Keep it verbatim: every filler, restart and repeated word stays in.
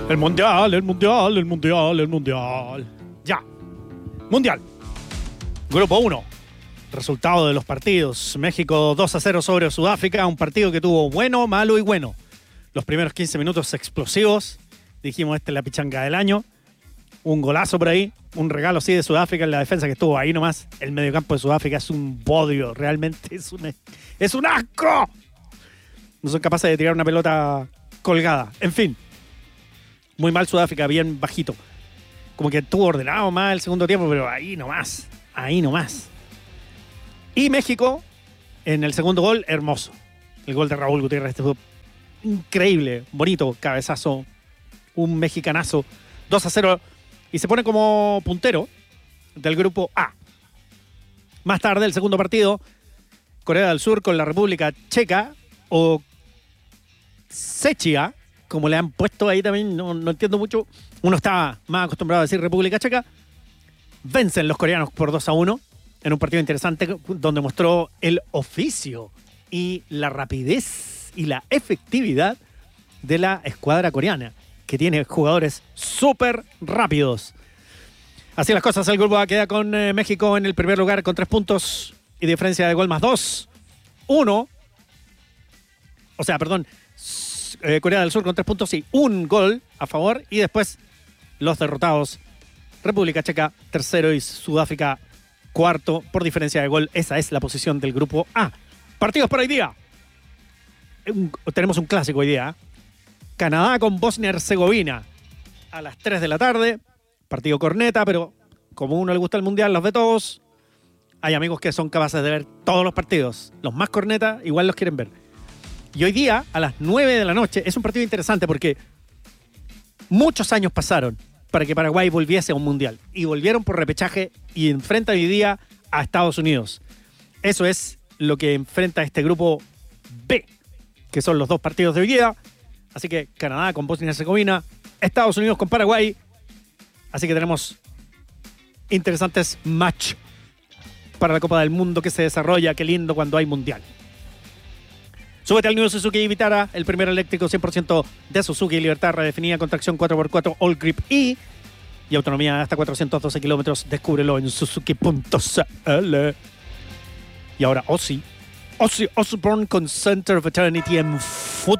El mundial, el mundial, el mundial, el mundial. Ya. Mundial. Grupo uno. Resultado de los partidos. México dos a cero sobre Sudáfrica. Un partido que tuvo bueno, malo y bueno. Los primeros quince minutos explosivos. Dijimos, esta es la pichanga del año. Un golazo por ahí. Un regalo así de Sudáfrica en la defensa que estuvo ahí nomás. El mediocampo de Sudáfrica es un bodrio. Realmente es un, es un asco. No son capaces de tirar una pelota colgada. En fin. Muy mal Sudáfrica, bien bajito. Como que estuvo ordenado más el segundo tiempo, pero ahí nomás. Ahí nomás. Y México, en el segundo gol, hermoso. El gol de Raúl Gutiérrez este fue increíble, bonito, cabezazo. Un mexicanazo. dos a cero. Y se pone como puntero del grupo A. Más tarde, el segundo partido, Corea del Sur con la República Checa, o Czechia, como le han puesto ahí también, no, no entiendo mucho. Uno está más acostumbrado a decir República Checa. Vencen los coreanos por dos a uno en un partido interesante donde mostró el oficio y la rapidez y la efectividad de la escuadra coreana, que tiene jugadores súper rápidos. Así las cosas, el grupo A queda con eh, México en el primer lugar con tres puntos y diferencia de gol más dos. Uno, o sea, perdón, eh, Corea del Sur con tres puntos y un gol a favor. Y después los derrotados, República Checa tercero y Sudáfrica cuarto por diferencia de gol. Esa es la posición del grupo A. Partidos para hoy día. Un, tenemos un clásico hoy día. Canadá con Bosnia-Herzegovina a las tres de la tarde. Partido corneta, pero como a uno le gusta el mundial, los ve todos. Hay amigos que son capaces de ver todos los partidos. Los más corneta igual los quieren ver. Y hoy día, a las nueve de la noche, es un partido interesante porque muchos años pasaron para que Paraguay volviese a un mundial. Y volvieron por repechaje y enfrenta hoy día a Estados Unidos. Eso es lo que enfrenta este grupo B, que son los dos partidos de hoy día. Así que Canadá con Bosnia y Herzegovina, Estados Unidos con Paraguay. Así que tenemos interesantes match para la Copa del Mundo que se desarrolla. Qué lindo cuando hay mundial. Súbete al nuevo Suzuki Vitara, el primer eléctrico cien por ciento de Suzuki. Libertad redefinida con tracción cuatro por cuatro All Grip E y autonomía de hasta cuatrocientos doce kilómetros. Descúbrelo en suzuki punto c l. Y ahora Ozzy. Ozzy Osbourne con Center of Eternity en futuro.